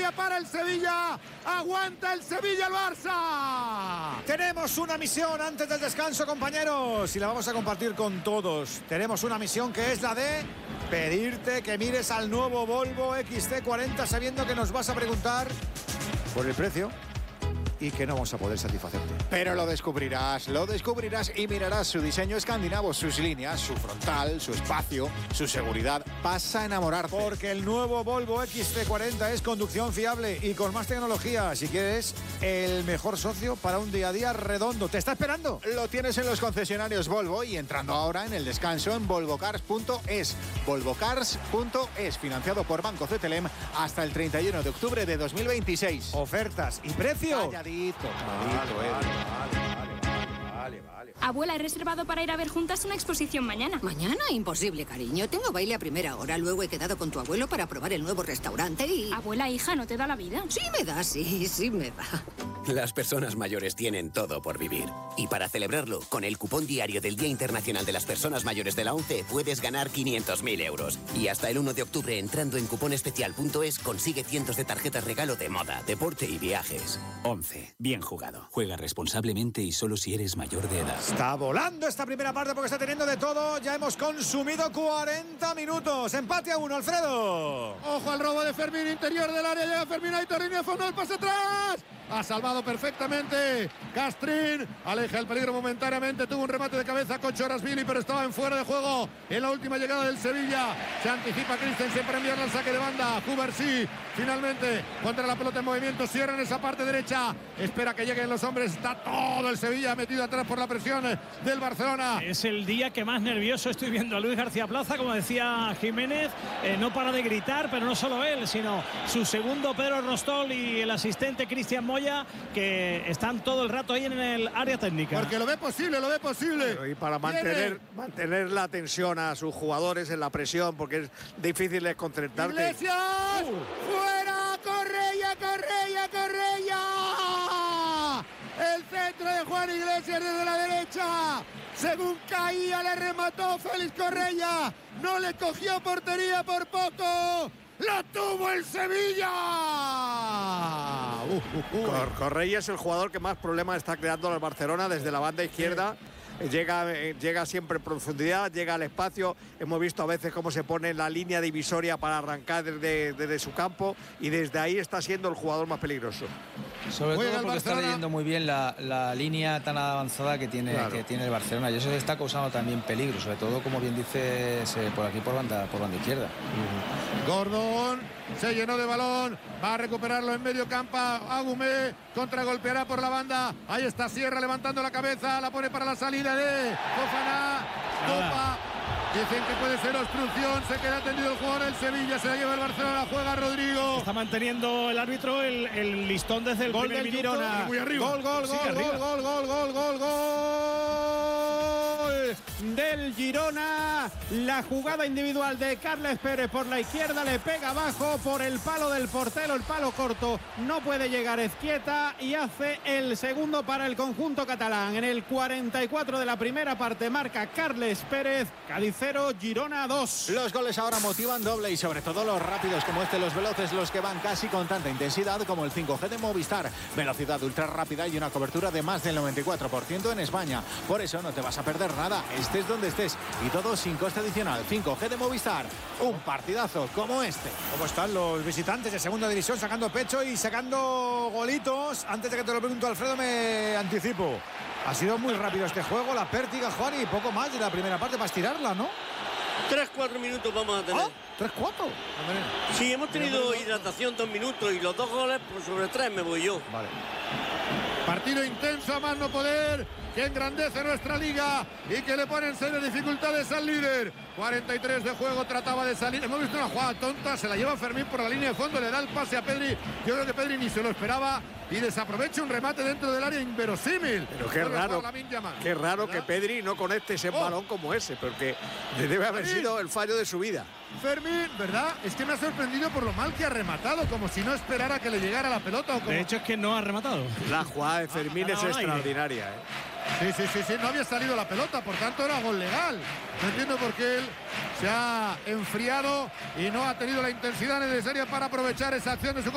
Sevilla, para el Sevilla, aguanta el Sevilla el Barça. Tenemos una misión antes del descanso, compañeros, y la vamos a compartir con todos. Tenemos una misión que es la de pedirte que mires al nuevo Volvo XC40 sabiendo que nos vas a preguntar por el precio y que no vamos a poder satisfacerte. Pero lo descubrirás y mirarás su diseño escandinavo, sus líneas, su frontal, su espacio, su seguridad. Vas a enamorarte. Porque el nuevo Volvo XC40 es conducción fiable y con más tecnología. Si quieres el mejor socio para un día a día redondo. ¿Te está esperando? Lo tienes en los concesionarios Volvo y entrando ahora en el descanso en volvocars.es. Volvocars.es, financiado por Banco CTLM hasta el 31 de octubre de 2026. Ofertas y precio. Vale. Abuela, he reservado para ir a ver juntas una exposición mañana. ¿Mañana? Imposible, cariño. Tengo baile a primera hora. Luego he quedado con tu abuelo para probar el nuevo restaurante y... Abuela, hija, ¿no te da la vida? Sí me da, sí me da. Las personas mayores tienen todo por vivir. Y para celebrarlo, con el cupón diario del Día Internacional de las Personas Mayores de la ONCE, puedes ganar 500.000 euros. Y hasta el 1 de octubre, entrando en cuponespecial.es, consigue cientos de tarjetas regalo de moda, deporte y viajes. ONCE. Bien jugado. Juega responsablemente y solo si eres mayor de edad. Está volando esta primera parte porque está teniendo de todo. Ya hemos consumido 40 minutos. Empate a 1, Alfredo. Ojo al robo de Fermín, interior del área, llega Fermín, ahí Torrini, fondo, el pase atrás. Ha salvado perfectamente Castrín, aleja el peligro momentáneamente, tuvo un remate de cabeza con Chorasvili, pero estaba en fuera de juego en la última llegada del Sevilla. Se anticipa Christensen para enviarla al saque de banda. Huber sí, finalmente contra la pelota en movimiento, cierran esa parte derecha, espera que lleguen los hombres, está todo el Sevilla metido atrás por la presión del Barcelona. Es el día que más nervioso estoy viendo a Luis García Plaza, como decía Jiménez, no para de gritar, pero no solo él, sino su segundo Pedro Rostol y el asistente Cristian Moya, que están todo el rato ahí en el área técnica. Porque lo ve posible. Pero y para mantener la tensión a sus jugadores en la presión, porque es difícil desconcertarte. ¡Iglesias! ¡Fuera! ¡Correia! El centro de Juan Iglesias desde la derecha. Según caía, le remató Félix Correia. No le cogió portería por poco. ¡Lo tuvo el Sevilla! Correia es el jugador que más problemas está creando al Barcelona desde la banda izquierda. Llega siempre en profundidad, llega al espacio. Hemos visto a veces cómo se pone en la línea divisoria para arrancar desde su campo, y desde ahí está siendo el jugador más peligroso. Sobre todo porque está leyendo muy bien la línea tan avanzada que tiene el Barcelona, y eso está causando también peligro, sobre todo, como bien dices, por aquí por banda izquierda. Gordon se llenó de balón, va a recuperarlo en medio campo. Agumé contragolpeará por la banda. Ahí está Sierra levantando la cabeza, la pone para la salida de Fofana. Copa. Dicen que puede ser obstrucción, se queda tendido el jugador del Sevilla, se la lleva el Barcelona, juega Rodrigo. Está manteniendo el árbitro el listón desde el gol primer del minuto. Girona. Muy arriba. Gol del Girona. La jugada individual de Carles Pérez por la izquierda, le pega abajo por el palo del portero, el palo corto, no puede llegar Ezquieta, y hace el segundo para el conjunto catalán. En el 44 de la primera parte marca Carles Pérez. Cádiz 0, Girona 2. Los goles ahora motivan doble, y sobre todo los rápidos como los veloces, los que van casi con tanta intensidad como el 5G de Movistar. Velocidad ultra rápida y una cobertura de más del 94% en España. Por eso no te vas a perder nada, estés donde estés, y todo sin coste adicional. 5G de Movistar, un partidazo como este. ¿Cómo están los visitantes de segunda división sacando pecho y sacando golitos? Antes de que te lo pregunto, Alfredo, me anticipo. Ha sido muy rápido este juego, la pértiga, Juan, y poco más de la primera parte para estirarla, ¿no? 3-4 minutos vamos a tener. ¿3-4? Sí, hemos tenido hidratación 2 minutos y los 2 goles, pues sobre 3 me voy yo. Vale. Partido intenso a más no poder, que engrandece nuestra liga y que le pone en serias dificultades al líder. 43 de juego, trataba de salir. Hemos visto una jugada tonta, se la lleva Fermín por la línea de fondo, le da el pase a Pedri. Yo creo que Pedri ni se lo esperaba y desaprovecha un remate dentro del área inverosímil. Pero qué raro que Pedri no conecte ese balón como ese, porque debe haber sido el fallo de su vida. Fermín, ¿verdad? Es que me ha sorprendido por lo mal que ha rematado, como si no esperara que le llegara la pelota. O como... De hecho, es que no ha rematado. La jugada de Fermín es extraordinaria, Sí, no había salido la pelota, por tanto era gol legal. No entiendo por qué él se ha enfriado y no ha tenido la intensidad necesaria para aprovechar esa acción de su